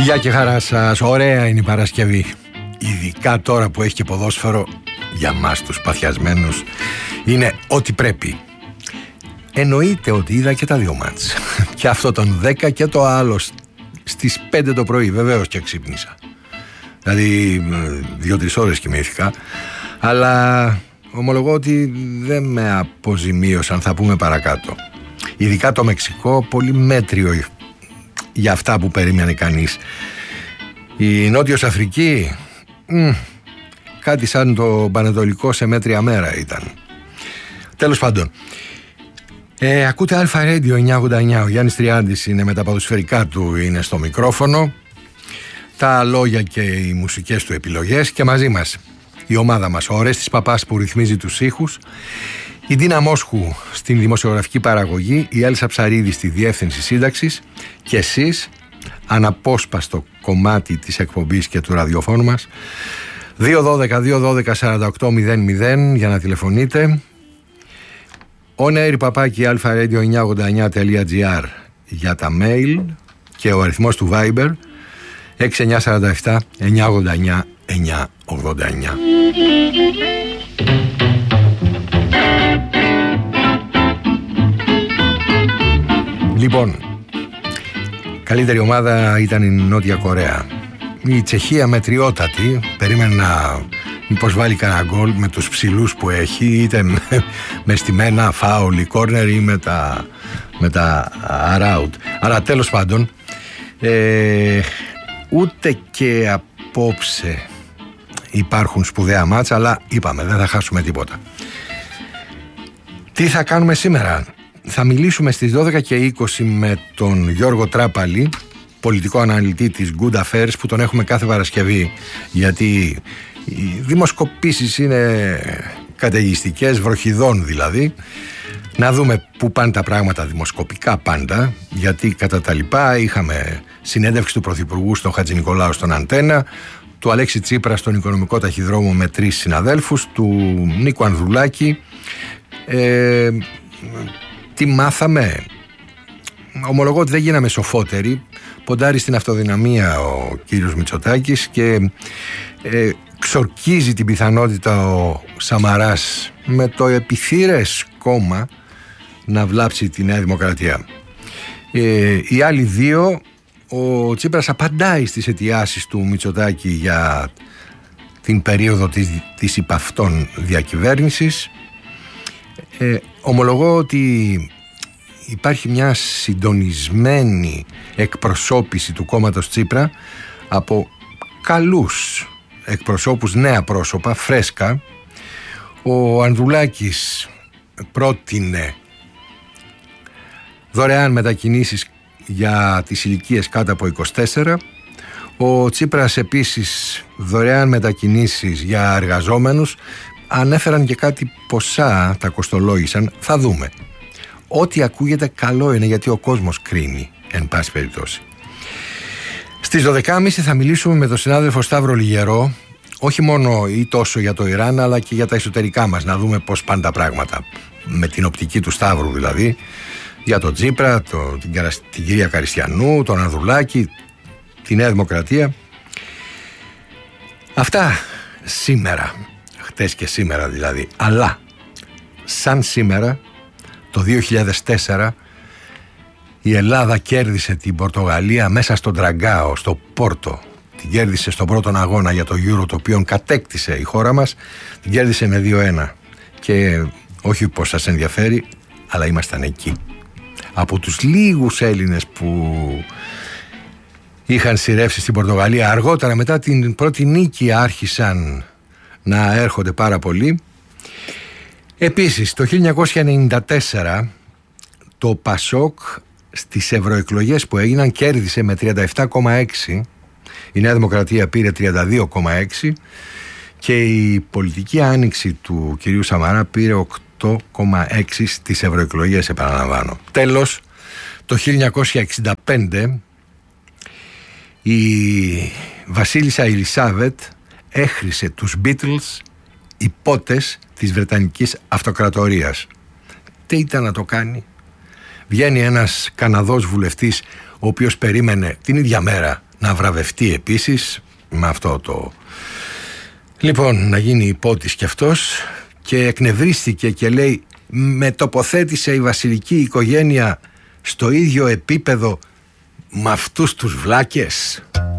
Γεια και χαρά σας. Ωραία είναι η Παρασκευή. Ειδικά τώρα που έχει και ποδόσφαιρο, για μας τους παθιασμένους είναι ό,τι πρέπει. Εννοείται ότι είδα και τα δύο μάτς. Και αυτό τον 10 και το άλλο στις 5 το πρωί. Βεβαίως και ξύπνησα. Δηλαδή 2-3 ώρες κοιμήθηκα. Αλλά ομολογώ ότι δεν με αποζημίωσαν, θα πούμε παρακάτω. Ειδικά το Μεξικό, πολύ μέτριο για αυτά που περίμενε κανείς. Η Νότιος Αφρική, κάτι σαν το Πανετολικό σε μέτρια μέρα ήταν. Τέλος πάντων, ακούτε Αλφα Radio 989. Ο Γιάννης Τριάντης είναι με τα ποδοσφαιρικά του, είναι στο μικρόφωνο. Τα λόγια και οι μουσικές του επιλογές. Και μαζί μας η ομάδα μας, ο Ορέστης Παπάς που ρυθμίζει τους ήχους, η Ντίνα Μόσχου στην δημοσιογραφική παραγωγή, η Έλσα Ψαρίδη στη διεύθυνση σύνταξης και εσείς, αναπόσπαστο κομμάτι της εκπομπής και του ραδιοφώνου μας. 212-212-4800 για να τηλεφωνείτε. onairy@alfaradio989.gr για τα mail και ο αριθμός του Viber 6947 989 989. Λοιπόν, καλύτερη ομάδα ήταν η Νότια Κορέα. Η Τσεχία μετριότατη, περίμενα μήπως βάλει κανένα γκολ με τους ψηλούς που έχει, είτε με στημένα φάουλ ή κόρνερ ή με τα αράουτ. Αλλά τέλος πάντων, ούτε και απόψε υπάρχουν σπουδαία μάτσα, αλλά είπαμε δεν θα χάσουμε τίποτα. Τι θα κάνουμε σήμερα? Θα μιλήσουμε στις 12:20 με τον Γιώργο Τράπαλη, πολιτικό αναλυτή της Good Affairs, που τον έχουμε κάθε Παρασκευή, γιατί οι δημοσκοπήσεις είναι καταιγιστικές, βροχιδών δηλαδή. Να δούμε πού πάνε τα πράγματα δημοσκοπικά πάντα, γιατί κατά τα λοιπά είχαμε συνέντευξη του Πρωθυπουργού στον Χατζηνικολάου στον Αντένα, του Αλέξη Τσίπρα στον Οικονομικό Ταχυδρόμο με 3 συναδέλφους, του Νίκου Ανδρουλάκη. Τι μάθαμε? Ομολογώ ότι δεν γίναμε σοφότεροι. Ποντάρει στην αυτοδυναμία ο κύριος Μητσοτάκης και ξορκίζει την πιθανότητα ο Σαμαράς με το επιθύρες κόμμα να βλάψει τη Νέα Δημοκρατία. Οι άλλοι δύο, ο Τσίπρας απαντάει στις αιτιάσεις του Μητσοτάκη για την περίοδο της υπ' αυτών διακυβέρνησης. Ομολογώ ότι υπάρχει μια συντονισμένη εκπροσώπηση του κόμματος Τσίπρα από καλούς εκπροσώπους, νέα πρόσωπα, φρέσκα. Ο Ανδρουλάκης πρότεινε δωρεάν μετακινήσεις για τις ηλικίες κάτω από 24. Ο Τσίπρας επίσης δωρεάν μετακινήσεις για εργαζόμενους. Ανέφεραν και κάτι ποσά, τα κοστολόγησαν, θα δούμε. Ό,τι ακούγεται καλό είναι, γιατί ο κόσμος κρίνει, εν πάση περιπτώσει. Στις 12.30 θα μιλήσουμε με τον συνάδελφο Σταύρο Λιγερό, όχι μόνο ή τόσο για το Ιράν, αλλά και για τα εσωτερικά μας, να δούμε πώς πάνε τα πράγματα. Με την οπτική του Σταύρου δηλαδή, για τον Τσίπρα, την κυρία Καριστιανού, τον Ανδρουλάκη, τη Νέα Δημοκρατία. Αυτά σήμερα. Χτες και σήμερα δηλαδή. Αλλά σαν σήμερα το 2004 η Ελλάδα κέρδισε την Πορτογαλία μέσα στον Τραγκάο, στο Πόρτο. Την κέρδισε στον πρώτον αγώνα για το Euro, το οποίο κατέκτησε η χώρα μας. Την κέρδισε με 2-1. Και όχι πως σας ενδιαφέρει, αλλά ήμασταν εκεί. Από τους λίγους Έλληνες που είχαν σειρεύσει στην Πορτογαλία, αργότερα μετά την πρώτη νίκη άρχισαν να έρχονται πάρα πολλοί. Επίσης το 1994 το Πασόκ στις ευρωεκλογές που έγιναν κέρδισε με 37,6, η Νέα Δημοκρατία πήρε 32,6 και η πολιτική άνοιξη του κυρίου Σαμαρά πήρε 8,6 στις ευρωεκλογές, επαναλαμβάνω. Τέλος, το 1965 η Βασίλισσα Ελισάβετ έχρισε τους Beatles υπότες της Βρετανικής Αυτοκρατορίας. Τι ήταν να το κάνει? Βγαίνει ένας Καναδός βουλευτής, ο οποίος περίμενε την ίδια μέρα να βραβευτεί επίσης με αυτό το... Λοιπόν, να γίνει υπότης κι αυτός, και εκνευρίστηκε και λέει: με τοποθέτησε η βασιλική οικογένεια στο ίδιο επίπεδο με αυτούς τους βλάκες.